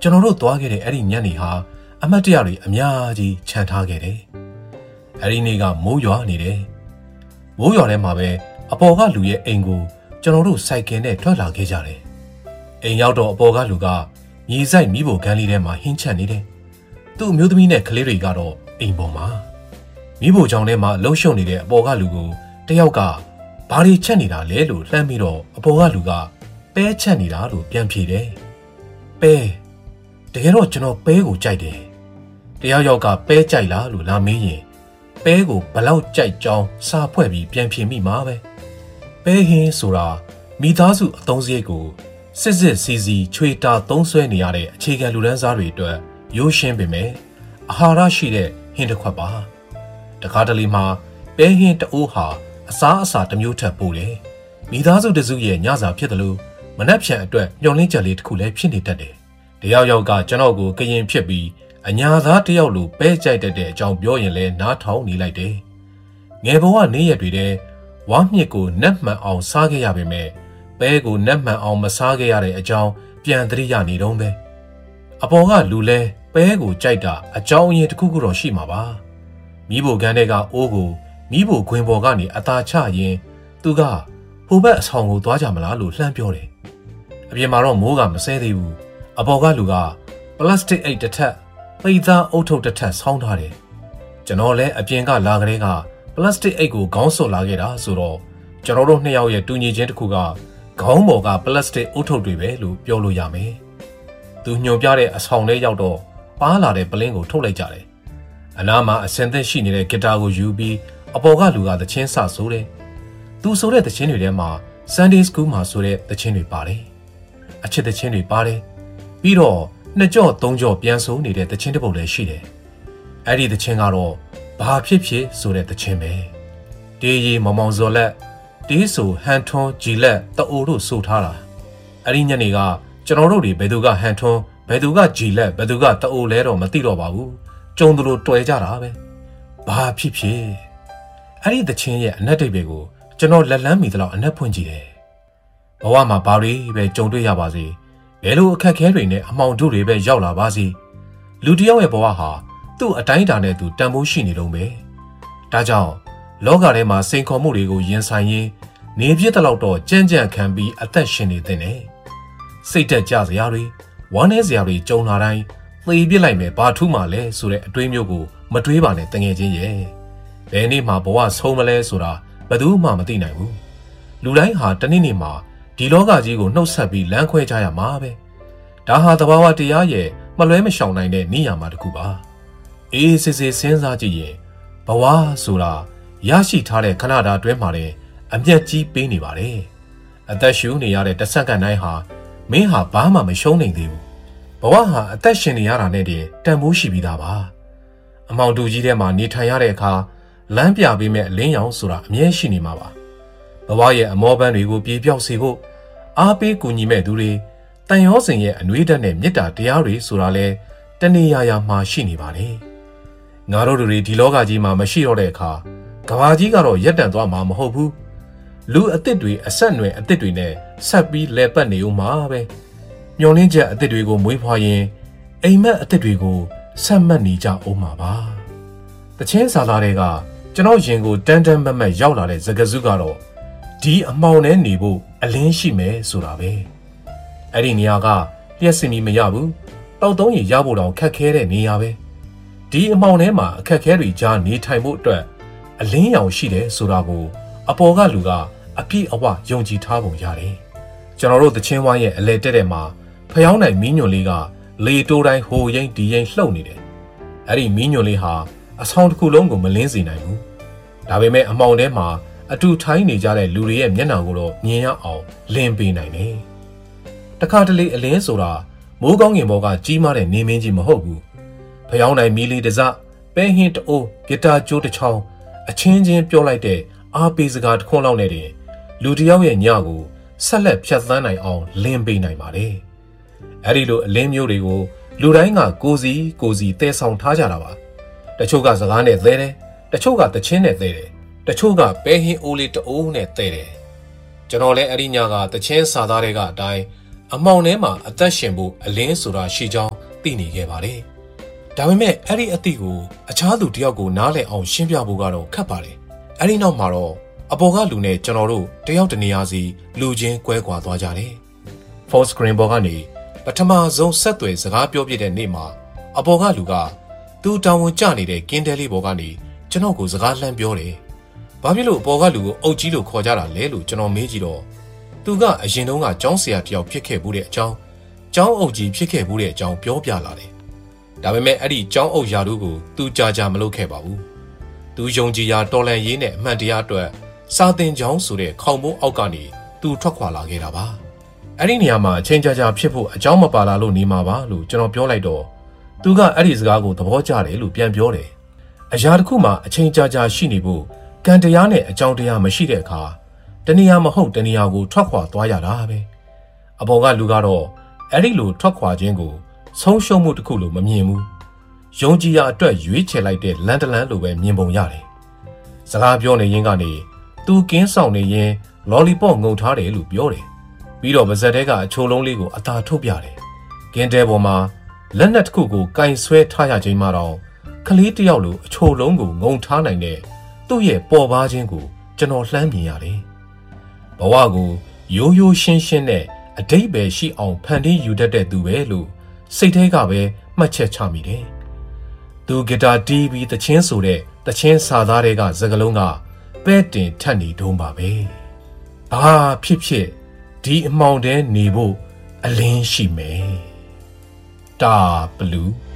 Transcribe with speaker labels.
Speaker 1: ကျွန်တော်တို့သွားခဲ့တဲ့အဲ့ဒီညနေဟာအမတ်တရတွေအများကြီးခြံထားခဲ့တယ်။အဲ့ဒီနေ့ကမိုးရွာနေတယ်။မိုးရွာထဲမှာပဲအပေါ်ကလူရဲ့အိမ်ကိုကျွန်တော်တို့စိုက်ကင်နဲ့ထွက်လာခဲ့ကြတယ်။အိမ်ရောက်တော့အပေါ်ကလူကမြေဆိုင်မိဖို့ခန်းလေးထဲမှာဟင်းချက်နေတယ်။သူ့အမျိုးသမီးနဲ့ကလေးတွေကတော့အိမ်ပေါ်မှာမိဖို့ချောင်းထဲမှာလှုပ်ရှုပ်နေတဲ့အပေါ်ကလူကိုတယောက်ကဘာတွေချက်နေတာလဲလို့လှမ်းပြီးတော့အပေါ်ကလူကပဲချက်နေတာလို့ပြန်ဖြေတယ်။ပဲတကယ်တော့ကျွန်တော်ပဲကိုကြိုက်တယ်။တယောက်ယောက်ကပဲကြိုက်လားလို့လာမေးရင်ပဲကိုဘလောက်ကြိုက်ကြောင်းစာဖွဲ့ပြီးပြန်ဖြေမိမှာပဲ။ပဲဟင်းဆိုတာမိသားစုအသုံးစရိတ်ကိုစစ်စီစီချွေတာသုံးဆွဲနေရတဲ့အခြေခံလူဒန်းစားတွေအတွက်ရိုးရှင်းပေမဲ့အာဟာရရှိတဲ့ဟင်းတစ်ခွက်ပါတခါတလေမှာပဲဟင်းတအိုးဟာအစားအစာတစ်မျိုးထပ်ပို့တယ်မိသားစုတစုရဲ့ညစာဖြစ်တယ်လို့မနှက်ဖြန်အတွက်ညှော်လင်းချက်လေးတစ်ခုလည်းဖြစ်နေတတ်တယ်တယောက်ယောက်ကကျွန်တော်ကိုကရင်ဖြစ်ပြီးအညာသားတယောက်လိုပဲကြိုက်တတ်တဲ့အကြောင်းပြောရင်လည်းနားထောင်နေလိုက်တယ်ငယ်ဘဝနေ့ရက်တွေထဲဝါမြစ်ကိုနက်မှန်အောင်စားခဲ့ရပေမဲ့ပဲကိုနက်မှန်အောင်မစားခဲ့ရတဲ့အကြောင်းပြန်သတိရနေတော့ပဲအပေါ်ကလူလဲပဲကိုကြိုက်တာအကြောင်းအရင်းတစ်ခုခုတော့ရှိမှာပါမိဖို့ခန်းထဲကအိုးကိုမိဖို့ခွင်ပေါ်ကနေအသာချရင်သူကဟိုဘက်အဆောင်ကိုသွားကြမလားလို့လှမ်းပြောတယ်အပြင်မှာတော့မိုးကမဆဲသေးဘူးအပေါ်ကလူကပလတ်စတစ်အိတ်တစ်ထပ်ပိတ်သားအုပ်ထုပ်တစ်ထပ်ဆောင်းထားတယ်ကျွန်တော်လည်းအပြင်ကလာကလေးကပလတ်စတစ်အိတ်ကိုခေါင်းစွပ်လာခဲ့တာဆိုတော့ကျွန်တော်တို့နှစ်ယောက်ရဲ့တူညီချင်းတစ်ခုကခေါင်းပေါ်ကပလတ်စတစ်အုပ်ထုပ်တွေပဲလို့ပြောလို့ရမယ်သူညွန်ပြတဲ့အဆောင်ထဲရောက်တော့ပါလာတဲ့ပလင်းကိုထုတ်လိုက်ကြတယ်အနားမှာအစင်သက်ရှိနေတဲ့ဂီတာကိုယူပြီးအပေါ်ကလူကသချင်းစဆိုတယ်သူဆိုတဲ့သချင်းတွေထဲမှာ Sunday School မှာဆိုတဲ့သချင်းတွေပါတယ်အချစ်သချင်းတွေပါတယ်ပြီးတော့နှစ်ကြော့သုံးကြော့ပြန်ဆိုနေတဲ့သချင်းတစ်ပုဒ်လည်းရှိတယ်အဲ့ဒီသချင်းကတော့ဘာဖြစ်ဖြစ်ဆိုတဲ့သချင်းပဲတေးရီမောင်မောင်ဇော်လက်တေးဆိုဟန်ထွန်းဂျီလက်တအိုတို့ဆိုထားတာအဲ့ဒီညနေကကျွန်တော်တို့တွေဘယ်သူကဟန်ထွန်းဘယ်သူကဂျီလက်ဘယ်သူကတအိုလဲတော့မသိတော့ပါဘူးကြုံသူလိုတွယ်ကြတာပဲဘာဖြစ်ဖြစ်အဲ့ဒီသချင်းရဲ့အနက်တိတ်တွေကိုကျွန်တော်လက်လန်းမိသလောက်အနက်ဖွင့်ကြည့်တယ်ဘဝမှာဘာတွေပဲကြုံတွေ့ရပါစေဘယ်လိုအခက်ခဲတွေနဲ့အမှောင်တို့တွေပဲရောက်လာပါစေလူတစ်ယောက်ရဲ့ဘဝဟာသူ့အတိုင်းအတာနဲ့သူတန်ဖိုးရှိနေတော့ပဲဒါကြောင့်လောကထဲမှာစိန်ခေါ်မှုတွေကိုရင်ဆိုင်ရင်းနေပြစ်တဲ့လောက်တော့ကြမ်းကြမ်းခံပြီးအသက်ရှင်နေတဲ့နဲ့စိတ်တက်ကြစရာတွေဝမ်းနည်းစရာတွေကြုံလာတိုင်းသေပြစ်လိုက်မယ်ဘာထူးမှလဲဆိုတဲ့အတွေးမျိုးကိုမတွေးပါနဲ့တငယ်ချင်းရဲ့ဘယ်နေ့မှဘဝဆုံးမလဲဆိုတာဘယ်သူမှမသိနိုင်ဘူးလူတိုင်းဟာတနေ့နေ့မှာဒီလောကကြီးကိုနှုတ်ဆက်ပြီးလမ်းခွဲကြရမှာပဲဒါဟာသဘာဝတရားရဲ့မလွဲမရှောင်နိုင်တဲ့နေရာမှာတစ်ခုပါအေးစစ်စစ်စဉ်းစားကြည့်ရင်ဘဝဆိုတာရရှိထားတဲ့ခဏတာအတွင်းမှာလည်းအမျက်ကြီးပေးနေပါတယ်အသက်ရှူနေရတဲ့တစ်စက္ကန့်တိုင်းဟာမင်းဟာဘာမှမရှုံးနိုင်သေးဘူးဘဝဟာအသက်ရှင်နေရတာနဲ့တည်းတန်ဖိုးရှိပြီးသားပါအမောင်တူကြီးထဲမှာနေထိုင်ရတဲ့အခါလမ်းပြပေးမဲ့အလင်းရောင်ဆိုတာအမြဲရှိနေမှာပါဘဝရဲ့အမောပန်းတွေကိုပြေပြောက်စေဖို့အားပေးကူညီမဲ့သူတွေတန်ရောစင်ရဲ့အနှွေးဓာတ်နဲ့မေတ္တာတရားတွေဆိုတာလဲတဏှာရာမှာရှိနေပါလေငါတို့တွေဒီလောကကြီးမှာမရှိတော့တဲ့အခါကဘာကြီးကတော့ရက်တန့်သွားမှာမဟုတ်ဘူးလူအစ်စ်တွေအဆက်အနွယ်အစ်စ်တွေနဲ့ဆက်ပြီးလဲပတ်နေဦးမှာပဲညှော်လင်းချက်အစ်စ်တွေကိုမွေးဖွားရင်အိမ်မက်အစ်စ်တွေကိုဆက်မှတ်နေကြဦးမှာပါတချင်းစာသားတွေကကျွန်တော်ရင်ကိုတန်းတန်းမတ်မတ်ရောက်လာတဲ့စကားစုကတော့ဒီအမှောင်ထဲနေဖို့အလင်းရှိမယ်ဆိုတာပဲအဲ့ဒီနေရာကလျှက်စင်မီမရဘူးတောက်တုံးရရဖို့တော့ခက်ခဲတဲ့နေရာပဲဒီအမှောင်ထဲမှာအခက်ခဲတွေကြားနေထိုင်ဖို့အတွက်အလင်းရောင်ရှိတယ်ဆိုတာကိုအပေါ်ကလူကအပြည့်အဝယုံကြည်ထားပုံရတယ်ကျွန်တော်တို့တချင်းဝိုင်းရဲ့အလဲတက်တဲ့မှာဖျောင်းနိုင်မီးညွန့်လေးကလေတိုးတိုင်းဟိုရင်ဒီရင်လှုပ်နေတယ်အဲ့ဒီမီးညွန့်လေးဟာအဆောင်တစ်ခုလုံးကိုမလင်းစေနိုင်ဘူးဒါပေမဲ့အမှောင်ထဲမှာအတူထိုင်းနေကြတဲ့လူတွေရဲ့မျက်နှာကိုတော့မြင်ရအောင်လင်းပေးနိုင်တယ်တခါတလေအလင်းဆိုတာမိုးကောင်းငင်ဘောကကြီးမားတဲ့နေမင်းကြီးမဟုတ်ဘူးဖျောင်းနိုင်မီးလေးတစ်စပဲဟင်းတအိုးဂီတာကြိုးတစ်ချောင်းအချင်းချင်းပြောလိုက်တဲ့အားပေးစကားတစ်ခွန်းလောက်နဲ့တင်လူတစ်ယောက်ရဲ့ညကိုဆက်လက်ဖြတ်သန်းနိုင်အောင်လင်းပေးနိုင်ပါတယ်အဲ့ဒီလိုအလင်းမျိုးတွေကိုလူတိုင်းကကိုစီတည်ဆောင်ထားကြတာပါတချို့ကစကားနဲ့သဲတယ်တချို့ကတချင်းနဲ့သဲတယ်တချို့ကပဲဟင်းအိုးလေးတအိုးနဲ့သဲတယ်ကျွန်တော်လည်းအဲ့ဒီညကတချင်းစာသားတွေကအတိုင်းအမောင်ထဲမှာအသက်ရှင်ဖို့အလင်းဆိုတာရှိကြောင်းသိနေခဲ့ပါတယ်။ဒါပေမဲ့အဲ့ဒီအသည့်ကိုအခြားသူတယောက်ကိုနားလည်အောင်ရှင်းပြဖို့ကတော့ခက်ပါတယ်။အဲ့ဒီနောက်မှာတော့အပေါ်ကလူနဲ့ကျွန်တော်တို့တယောက်တနေရာစီလူချင်းကွဲကွာသွားကြတယ်။ Full screen ပေါ်ကနေပထမဆုံးဆက်သွယ်စကားပြောပြတဲ့နေ့မှာအပေါ်ကလူကသူတောင်ဝန်ကျနေတဲ့ကင်းတဲလေးပေါ်ကနေကျွန်တော်ကိုစကားလှမ်းပြောတယ်။ဘာဖြစ်လို့အပေါ်ကလူကိုအုပ်ကြီးလို့ခေါ်ကြတာလဲလို့ကျွန်တော်မေးကြည့်တော့သူကအရင်တုန်းကကျောင်းဆရာတယောက်ဖြစ်ခဲ့မှုတဲ့အကြောင်းကျောင်းအုပ်ကြီးဖြစ်ခဲ့မှုတဲ့အကြောင်းပြောပြလာတယ်။ဒါပေမဲ့အဲ့ဒီကျောင်းအုပ်ယာတို့ကိုသူကြာမလုပ်ခဲ့ပါဘူး။သူယုံကြည်ရာတော်လန်ရေးနဲ့အမှန်တရားအတွက်စာသင်ကျောင်းဆိုတဲ့ခေါင်မိုးအောက်ကနေသူထွက်ခွာလာခဲ့တာပါ။အဲ့ဒီနေရာမှာအချိန်ကြာဖြစ်ဖို့အကြောင်းမပါလာလို့နေမှာပါလို့ကျွန်တော်ပြောလိုက်တော့သူကအဲ့ဒီစကားကိုသဘောကျတယ်လို့ပြန်ပြောတယ်။အရာတစ်ခုမှအချိန်ကြာရှိနေဖို့ကံတရားနဲ့အကြောင်းတရားမရှိတဲ့အခါတဏှာမဟုတ်တဏှာကိုထွက်ခွာသွားရတာပဲ။အပေါ်ကလူကတော့အဲ့ဒီလိုထွက်ခွာခြင်းကိုဆုံးရှုံးမှုတစ်ခုလို့မမြင်ဘူး။ယုံကြည်ရာအတွက်ရွေးချယ်လိုက်တဲ့လန်တလန်လိုပဲမြင်ပုံရတယ်။စကားပြောနေရင်းကနေသူကင်းဆောင်နေရင်လော်လီပေါ့ငုံထားတယ်လို့ပြောတယ်။ပြီးတော့ပါဇက်တဲကအချိုလုံးလေးကိုအသာထုတ်ပြတယ်။ကင်းတဲပေါ်မှာလက်နက်တစ်ခုကိုကင်ဆွဲထားရခြင်းမှတော့ကလေးတယောက်လိုအချိုလုံးကိုငုံထားနိုင်တဲ့သူ့ရဲ့ပေါ်ပါခြင်းကိုကျွန်တော်လှမ်းမြင်ရတယ်။ဘဝကိုရိုးရှင်းနဲ့အတိတ်ပဲရှိအောင်ဖန်တီးယူတတ်တဲ့သူပဲလို့စိတ်ထဲကပဲမှတ်ချက်ချမိတယ်။သူဂီတာတီးပြီးသချင်းဆိုတဲ့သချင်းစာသားတွေကစကားလုံးကပဲ့တင်ထက်နေတုံးပါပဲ။ဘာဖြစ်ဒီအမှောင်တဲနေဖို့အလင်းရှိမယ်။တာဘလူး